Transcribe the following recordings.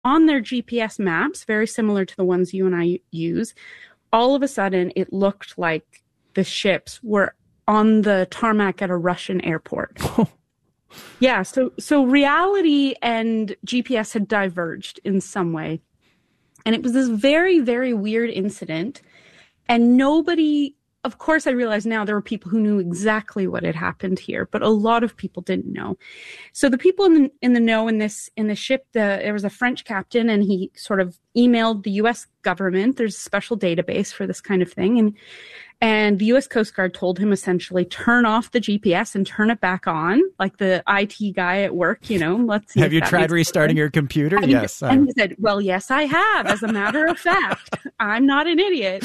on their GPS maps, very similar to the ones you and I use, all of a sudden it looked like the ships were on the tarmac at a Russian airport. Yeah, so reality and GPS had diverged in some way. And it was this very, very weird incident. And nobody, of course, I realize now there were people who knew exactly what had happened here, but a lot of people didn't know. So the people in the know in the ship, there was a French captain, and he sort of emailed the U.S. government. There's a special database for this kind of thing, and the U.S. Coast Guard told him essentially turn off the GPS and turn it back on, like the IT guy at work. Let's see. Have you tried restarting your computer? Yes. And he said, "Well, yes, I have. As a matter of fact, I'm not an idiot.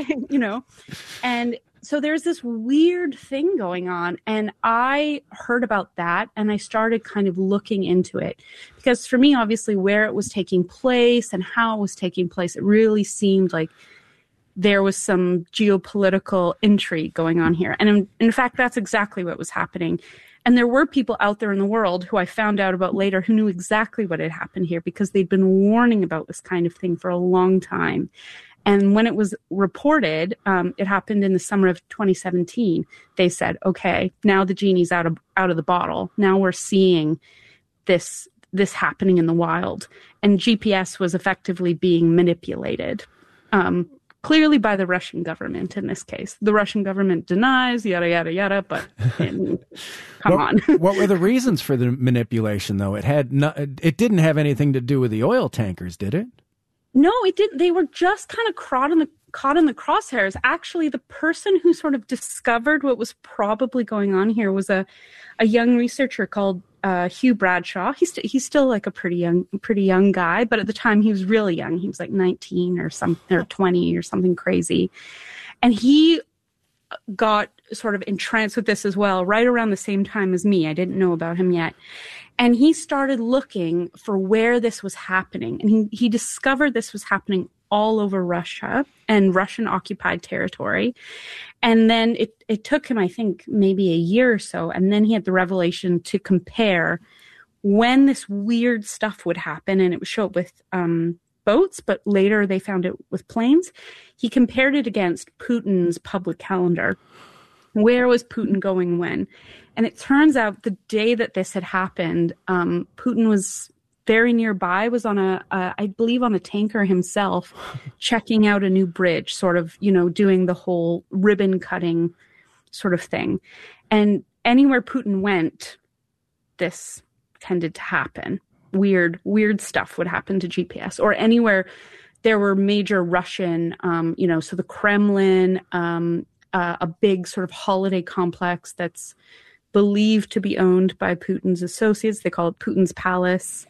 And so there's this weird thing going on, and I heard about that, and I started kind of looking into it, because for me, obviously, where it was taking place and how it was taking place, it really seemed like there was some geopolitical intrigue going on here. And in fact, that's exactly what was happening. And there were people out there in the world who I found out about later who knew exactly what had happened here, because they'd been warning about this kind of thing for a long time. And when it was reported, it happened in the summer of 2017. They said, okay, now the genie's out of the bottle. Now we're seeing this happening in the wild. And GPS was effectively being manipulated. Clearly by the Russian government in this case. The Russian government denies, yada, yada, yada, but come on. What were the reasons for the manipulation, though? It didn't have anything to do with the oil tankers, did it? No, it didn't. They were just kind of caught in the crosshairs. Actually, the person who sort of discovered what was probably going on here was a young researcher called Hugh Bradshaw. He's still like a pretty young guy, but at the time he was really young. He was like 19 or 20 or something crazy. And he got sort of entranced with this as well, right around the same time as me. I didn't know about him yet. And he started looking for where this was happening. And he discovered this was happening all over Russia and Russian occupied territory. And then it took him, I think, maybe a year or so. And then he had the revelation to compare when this weird stuff would happen. And it would show up with boats, but later they found it with planes. He compared it against Putin's public calendar. Where was Putin going when? And it turns out the day that this had happened, Putin was very nearby, was on I believe on a tanker himself, checking out a new bridge, sort of, doing the whole ribbon cutting sort of thing. And anywhere Putin went, this tended to happen. Weird stuff would happen to GPS, or anywhere there were major Russian, so the Kremlin, a big sort of holiday complex that's believed to be owned by Putin's associates. They call it Putin's Palace.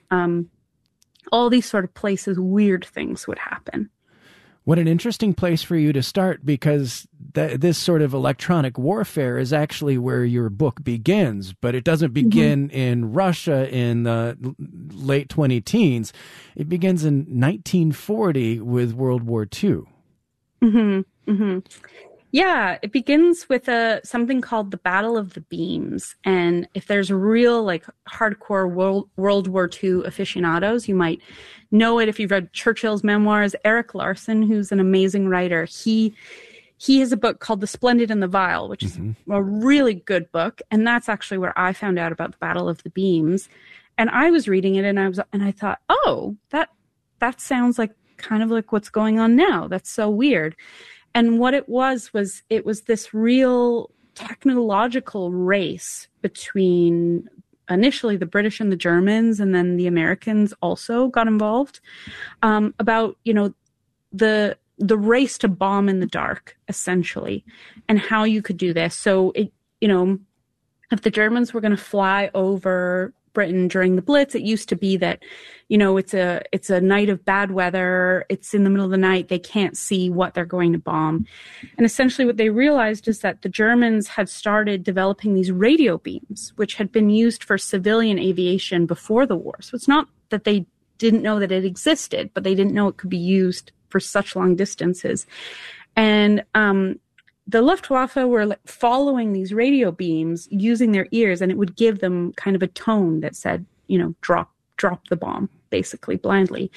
All these sort of places, weird things would happen. What an interesting place for you to start, because this sort of electronic warfare is actually where your book begins, but it doesn't begin in Russia in the late 20-teens. It begins in 1940 with World War II. Mm-hmm. Mm-hmm. Yeah, it begins with something called the Battle of the Beams. And if there's real hardcore World War II aficionados, you might know it if you've read Churchill's memoirs. Erik Larson, who's an amazing writer, he has a book called The Splendid and the Vile, which is a really good book. And that's actually where I found out about the Battle of the Beams. And I was reading it and I thought, oh, that sounds like kind of like what's going on now. That's so weird. And what it was this real technological race between initially the British and the Germans, and then the Americans also got involved, about, the race to bomb in the dark, essentially, and how you could do this. So, if the Germans were going to fly over Britain during the Blitz, it used to be that, it's a night of bad weather. It's in the middle of the night. They can't see what they're going to bomb. And essentially what they realized is that the Germans had started developing these radio beams, which had been used for civilian aviation before the war. So it's not that they didn't know that it existed, but they didn't know it could be used for such long distances. And, the Luftwaffe were following these radio beams using their ears, and it would give them kind of a tone that said, drop drop the bomb, basically blindly.